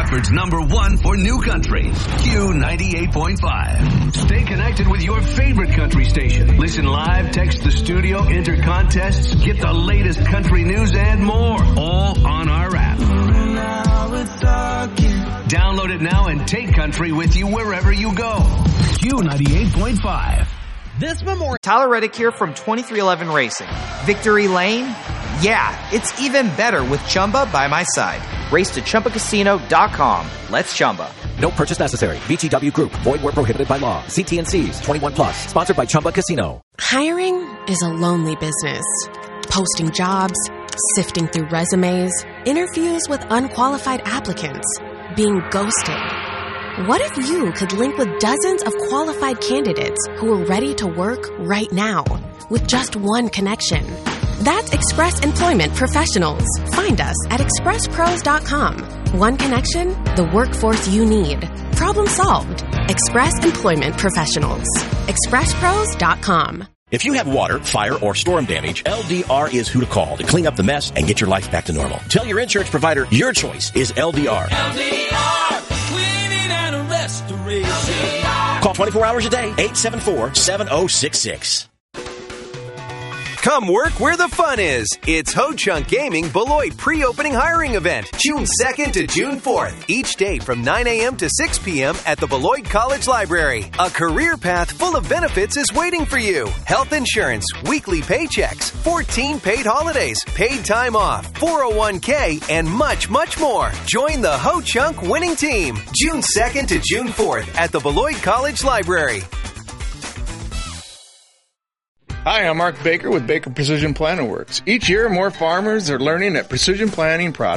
Rockford's #1 for new country, Q98.5. Stay connected with your favorite country station. Listen live, text the studio, enter contests, get the latest country news and more, all on our app. Download it now and take country with you wherever you go. Q98.5. This Memorial. Tyler Reddick here from 2311 Racing. Victory Lane? Yeah, it's even better with Chumba by my side. Race to ChumbaCasino.com. Let's Chumba. No purchase necessary. VGW Group. Void where prohibited by law. See T&Cs. 21 plus. Sponsored by Chumba Casino. Hiring is a lonely business. Posting jobs, sifting through resumes, interviews with unqualified applicants, being ghosted. What if you could link with dozens of qualified candidates who are ready to work right now with just one connection? That's Express Employment Professionals. Find us at expresspros.com. One connection, the workforce you need. Problem solved. Express Employment Professionals. expresspros.com. If you have water, fire, or storm damage, LDR is who to call to clean up the mess and get your life back to normal. Tell your insurance provider your choice is LDR. LDR, cleaning and restoration. Call 24 hours a day, 874-7066. Come work where the fun is. It's Ho Chunk Gaming Beloit pre-opening hiring event, June 2nd to June 4th. Each day from 9 a.m. to 6 p.m. at the Beloit College Library. A career path full of benefits is waiting for you. Health insurance, weekly paychecks, 14 paid holidays, paid time off, 401k, and much, much more. Join the Ho Chunk winning team, June 2nd to June 4th at the Beloit College Library. Hi, I'm Mark Baker with Baker Precision Planting Works. Each year, more farmers are learning that precision planting products